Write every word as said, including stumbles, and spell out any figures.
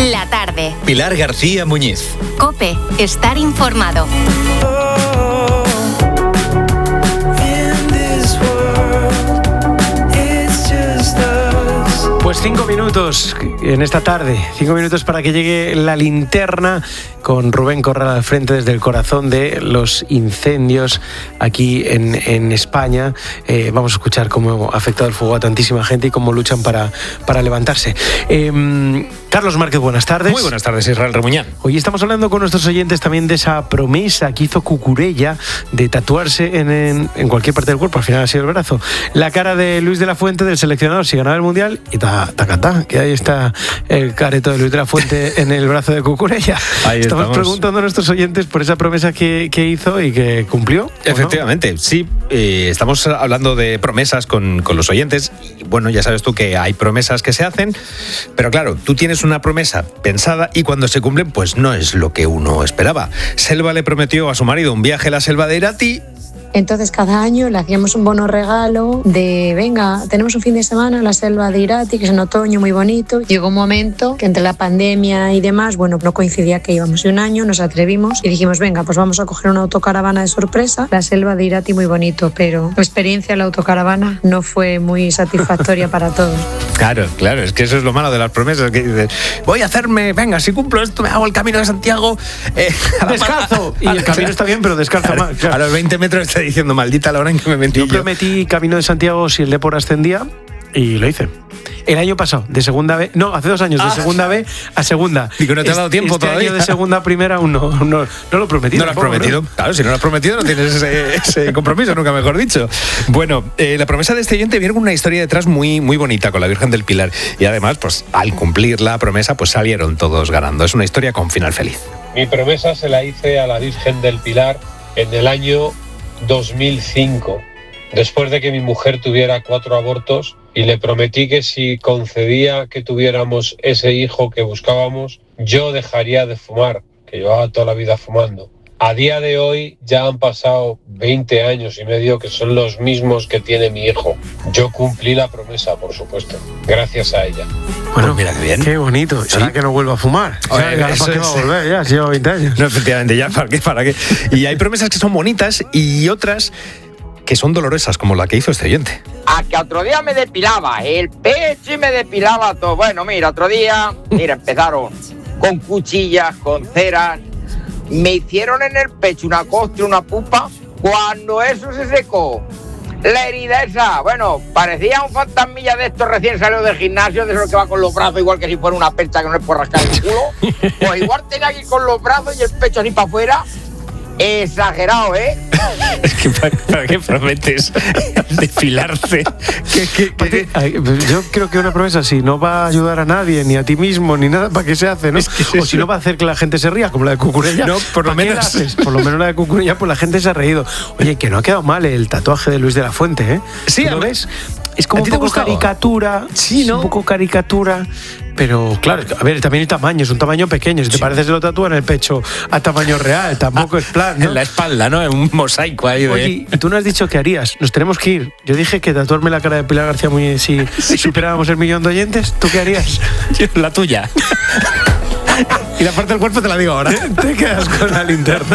La tarde. Pilar García Muñiz. COPE. Estar informado. Pues cinco minutos en esta tarde, cinco minutos para que llegue la linterna con Rubén Corral al frente desde el corazón de los incendios aquí en, en España. Eh, vamos a escuchar cómo ha afectado el fuego a tantísima gente y cómo luchan para, para levantarse. Eh, Carlos Márquez, buenas tardes. Muy buenas tardes, Israel Remuñán. Hoy estamos hablando con nuestros oyentes también de esa promesa que hizo Cucurella de tatuarse en, en, en cualquier parte del cuerpo, al final ha sido el brazo, la cara de Luis de la Fuente, del seleccionador, si ganaba el Mundial, y ta, ta, ta, ta, que ahí está el careto de Luis de la Fuente en el brazo de Cucurella. Ahí estamos, estamos preguntando a nuestros oyentes por esa promesa que, que hizo y que cumplió. Efectivamente, no? sí. Eh, estamos hablando de promesas con, con los oyentes. Y bueno, ya sabes tú que hay promesas que se hacen, pero claro, tú tienes una promesa pensada y cuando se cumplen, pues no es lo que uno esperaba. Selva le prometió a su marido un viaje a la selva de Irati. Entonces cada año le hacíamos un bono regalo de, venga, tenemos un fin de semana en la selva de Irati, que es en otoño, muy bonito. Llegó un momento que entre la pandemia y demás, bueno, no coincidía que íbamos. Y un año nos atrevimos y dijimos, venga, pues vamos a coger una autocaravana de sorpresa, la selva de Irati, muy bonito, pero la experiencia de la autocaravana no fue muy satisfactoria para todos. Claro, claro, es que eso es lo malo de las promesas, que dices, voy a hacerme, venga, si cumplo esto, me hago el Camino de Santiago. Eh, descalzo. Y el camino está bien, pero descalzo claro, más. Claro. A los veinte metros está diciendo, maldita la hora en que me metí. Yo prometí Camino de Santiago si el Depor ascendía y lo hice. El año pasado, de segunda B, no, hace dos años, de ah, segunda B a segunda. Digo, no te ha dado tiempo este todavía. Año de segunda a primera aún no, no, no lo he prometido. No lo has tampoco, prometido, ¿no? Claro, si no lo has prometido no tienes ese, ese compromiso, nunca mejor dicho. Bueno, eh, la promesa de este oyente viene con una historia detrás muy, muy bonita con la Virgen del Pilar. Y además, pues al cumplir la promesa, pues salieron todos ganando. Es una historia con final feliz. Mi promesa se la hice a la Virgen del Pilar en el año dos mil cinco. Después de que mi mujer tuviera cuatro abortos, y le prometí que si concedía que tuviéramos ese hijo que buscábamos, yo dejaría de fumar, que llevaba toda la vida fumando. A día de hoy ya han pasado veinte años y medio, que son los mismos que tiene mi hijo. Yo cumplí la promesa, por supuesto, gracias a ella. Bueno, pues mira qué bien. Qué bonito. ¿Sí? ¿Será que no vuelva a fumar? Oye, ¿Para qué va a volver? Ya, lleva veinte años. No, efectivamente, ya, ¿para qué? ¿Para qué? Y hay promesas que son bonitas y otras que son dolorosas, como la que hizo este oyente. A que otro día me depilaba el pecho y me depilaba todo. Bueno, mira, otro día, mira, empezaron con cuchillas, con ceras. Me hicieron en el pecho una costra, una pupa. Cuando eso se secó, la herida esa, bueno, parecía un fantasmilla de estos recién salido del gimnasio, de esos que va con los brazos igual que si fuera una percha que no le puede rascar el culo. Pues igual tenía que ir con los brazos y el pecho así para afuera. Exagerado, ¿eh? Es que ¿para, para qué prometes depilarse? ¿Qué, qué, qué? Yo creo que una promesa, si no va a ayudar a nadie, ni a ti mismo, ni nada, ¿para qué se hace, no? Es que o si no va a hacer que la gente se ría, como la de Cucurella. No, por lo menos. Por lo menos la de Cucurella, pues la gente se ha reído. Oye, que no ha quedado mal el tatuaje de Luis de la Fuente, ¿eh? Sí, ¿lo ves? Es como un poco caricatura. Sí, ¿no? Un poco caricatura. Pero claro, a ver, también el tamaño, es un tamaño pequeño. Si te sí. parece, se lo tatúan en el pecho a tamaño real, tampoco ah, es plan, ¿no? En la espalda, ¿no? En un mosaico ahí de... Oye, y tú no has dicho qué harías. Nos tenemos que ir. Yo dije que tatuarme la cara de Pilar García Muñiz si sí. superábamos el millón de oyentes. ¿Tú qué harías? La tuya. Y la parte del cuerpo te la digo ahora. Te quedas con la linterna.